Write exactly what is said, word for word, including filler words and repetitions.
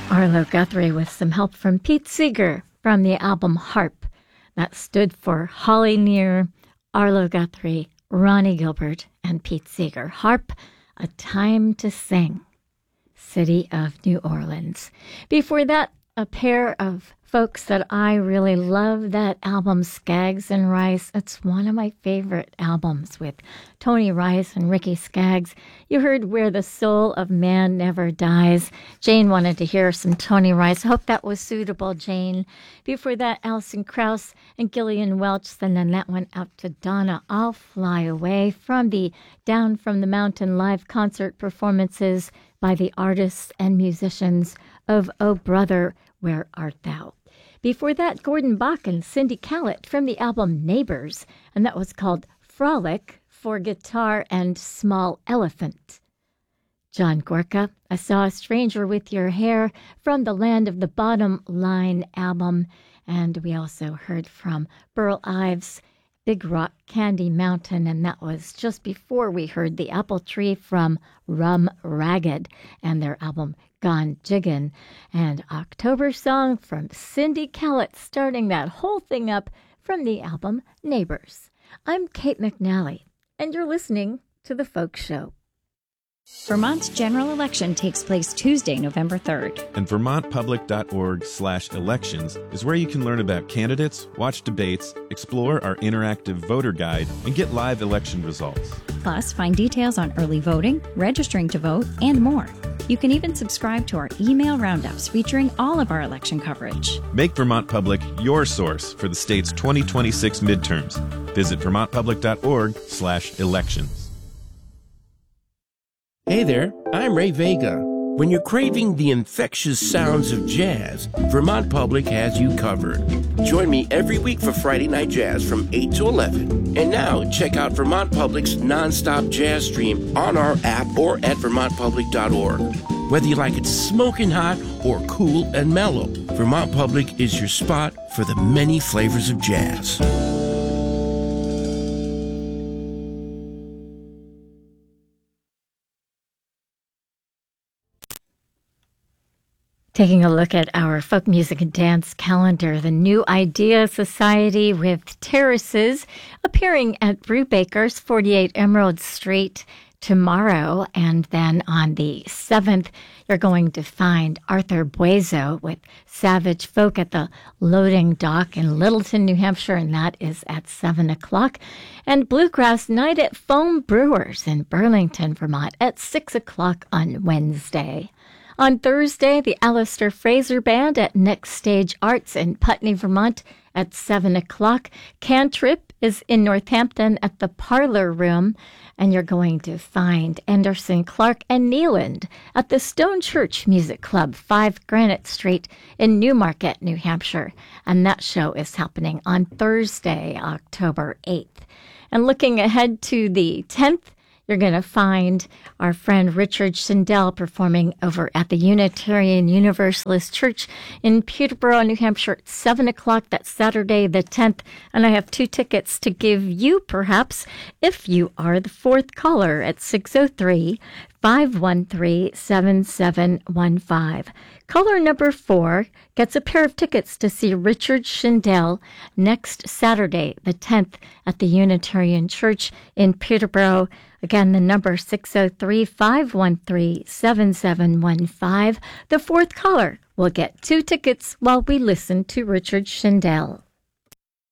Arlo Guthrie with some help from Pete Seeger from the album Harp. That stood for Holly Near, Arlo Guthrie, Ronnie Gilbert, and Pete Seeger. Harp, A Time to Sing, City of New Orleans. Before that, a pair of folks that I really love, that album Skaggs and Rice. It's one of my favorite albums with Tony Rice and Ricky Skaggs. You heard Where the Soul of Man Never Dies. Jane wanted to hear some Tony Rice. I hope that was suitable, Jane. Before that, Alison Krauss and Gillian Welch. And then that went out to Donna, I'll Fly Away, from the Down from the Mountain live concert performances by the artists and musicians of Oh Brother, Where Art Thou? Before that, Gordon Bach and Cindy Callett from the album Neighbors, and that was called Frolic for guitar and small elephant. John Gorka, I Saw a Stranger with Your Hair from the Land of the Bottom Line album, and we also heard from Burl Ives, Big Rock Candy Mountain, and that was just before we heard The Apple Tree from Rum Ragged and their album Gone Jiggin', and October Song from Cindy Callett, starting that whole thing up from the album Neighbors. I'm Kate McNally, and you're listening to The Folk Show. Vermont's general election takes place Tuesday, November third. And vermontpublic.org slash elections is where you can learn about candidates, watch debates, explore our interactive voter guide, and get live election results. Plus, find details on early voting, registering to vote, and more. You can even subscribe to our email roundups featuring all of our election coverage. Make Vermont Public your source for the state's twenty twenty-six midterms. Visit vermontpublic.org slash elections. Hey there, I'm Ray Vega. When you're craving the infectious sounds of jazz, Vermont Public has you covered. Join me every week for Friday Night Jazz from eight to eleven. And now, check out Vermont Public's nonstop jazz stream on our app or at vermont public dot org. Whether you like it smoking hot or cool and mellow, Vermont Public is your spot for the many flavors of jazz. Taking a look at our folk music and dance calendar, the New Idea Society with Terraces appearing at Brubaker's, forty-eight Emerald Street tomorrow. And then on the seventh, you're going to find Arthur Buezo with Savage Folk at the Loading Dock in Littleton, New Hampshire, and that is at seven o'clock. And Bluegrass Night at Foam Brewers in Burlington, Vermont at six o'clock on Wednesday. On Thursday, the Alistair Fraser Band at Next Stage Arts in Putney, Vermont at seven o'clock. Cantrip is in Northampton at the Parlor Room, and you're going to find Anderson, Clark, and Neeland at the Stone Church Music Club, five Granite Street in Newmarket, New Hampshire. And that show is happening on Thursday, October eighth. And looking ahead to the tenth, you're going to find our friend Richard Schindel performing over at the Unitarian Universalist Church in Peterborough, New Hampshire at seven o'clock. That's Saturday the tenth. And I have two tickets to give you, perhaps, if you are the fourth caller at six oh three, five one three, seven seven one five. Caller number four gets a pair of tickets to see Richard Schindel next Saturday, the tenth, at the Unitarian Church in Peterborough. Again, the number six oh three, five one three, seven seven one five. The fourth caller will get two tickets while we listen to Richard Schindel.